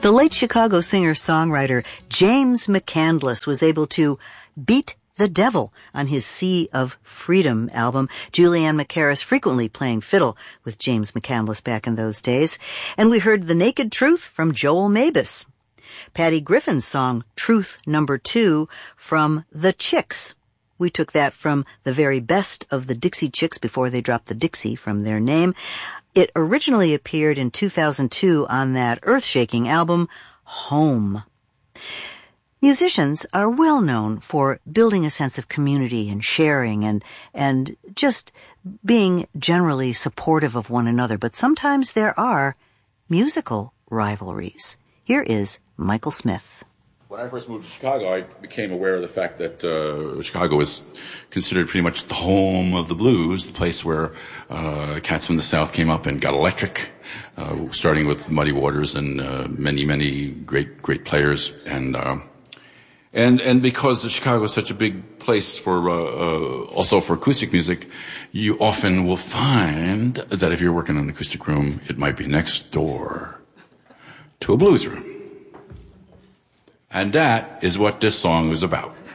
The late Chicago singer-songwriter James McCandless was able to beat the devil on his Sea of Freedom album. Julianne McCarris frequently playing fiddle with James McCandless back in those days. And we heard The Naked Truth from Joel Mabus. Patty Griffin's song Truth Number 2 from The Chicks. We took that from the very best of the Dixie Chicks before they dropped the Dixie from their name. It originally appeared in 2002 on that earth-shaking album, Home. Musicians are well known for building a sense of community and sharing and just being generally supportive of one another, but sometimes there are musical rivalries. Here is Michael Smith. When I first moved to Chicago, I became aware of the fact that Chicago was considered pretty much the home of the blues, the place where cats from the South came up and got electric, starting with Muddy Waters and many great players. And because Chicago is such a big place for also for acoustic music, you often will find that if you're working in an acoustic room, it might be next door to a blues room. And that is what this song is about.